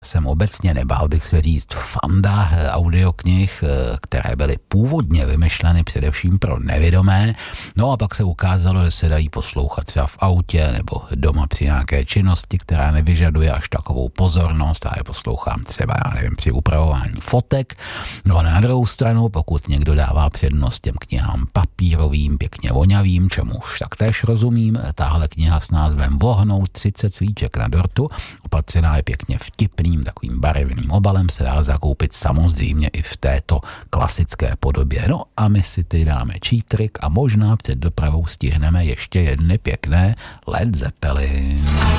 jsem obecně, nebál bych se říct, fanda audioknih, které byly původně vymyšleny především pro nevědomé, no a pak se ukázalo, že se dají poslouchat třeba v autě nebo doma při nějaké činnosti, která nevyžaduje až takovou pozornost, a je poslouchám třeba, já nevím, při upravování fotek. No a na druhou stranu, pokud někdo dává přednost těm knihám papírovým, pěkně voňavým, čemuž taktéž rozumím, tahle kniha s názvem Vohnout 30 svíček na dortu, opatřená je pěkně vtipným takovým barevným obalem, se dá zakoupit samozřejmě i v této klasické podobě. No a my si teď dáme čítrik a možná před dopravou stihneme ještě jedny pěkné Led Zeppelin.